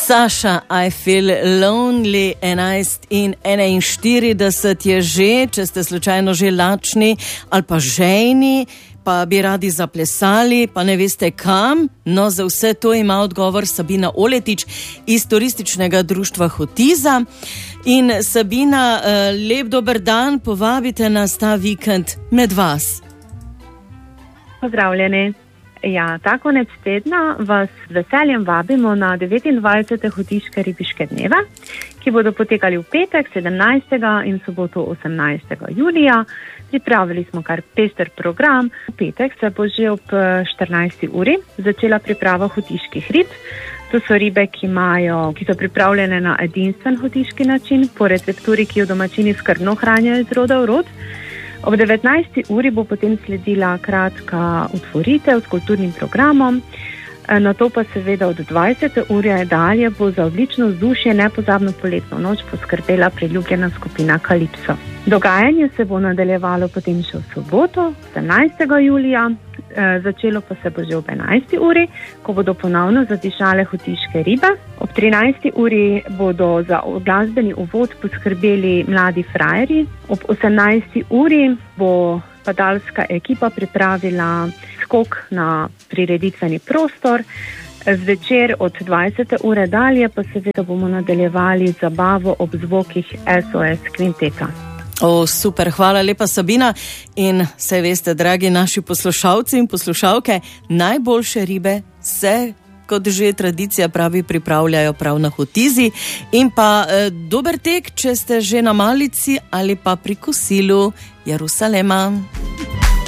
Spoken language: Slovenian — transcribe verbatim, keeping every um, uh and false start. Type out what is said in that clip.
Saša, I feel lonely, enajst in enainštirideset je že, če ste slučajno že lačni ali pa žejni, pa bi radi zaplesali, pa ne veste kam. No, za vse to ima odgovor Sabina Oletič iz Turističnega društva Hotiza. In Sabina, lep dober dan, povabite nas ta vikend med vas. Pozdravljeni. Ja, ta konec tedna vas z veseljem vabimo na devetindvajsete Hotiške ribiške dneve, ki bodo potekali v petek sedemnajstega in soboto osemnajstega julija. Pripravili smo kar pester program. V petek se bo že ob štirinajsti uri začela priprava hotiških rib. To so ribe, ki, imajo, ki so pripravljene na edinstven hotiški način, po recepturi, ki jo domačini skrbno hranijo iz roda v rod. Ob devetnajsti uri bo potem sledila kratka otvoritev s kulturnim programom, na to pa seveda od dvajsete ure dalje bo za odlično vzdušje nepozabno poletno noč poskrbela priljubljena skupina Kalipso. Dogajanje se bo nadaljevalo potem še v soboto, sedemnajstega julija, e, začelo pa se bo že ob enajsti uri, ko bodo ponovno zadišale hotiške ribe. Ob trinajsti uri bodo za glasbeni uvod poskrbeli mladi frajerji. Ob osemnajsti uri bo padalska ekipa pripravila skok na prireditveni prostor. Zvečer od dvajsete ure dalje pa seveda bomo nadaljevali zabavo ob zvokih S O S kvinteta. O, super, hvala lepa Sabina. In saj veste, dragi naši poslušalci in poslušalke, najboljše ribe se, kot že tradicija pravi, pripravljajo prav na Hotizi. In pa eh, dober tek, če ste že na malici ali pa pri kosilu. Jerusalema.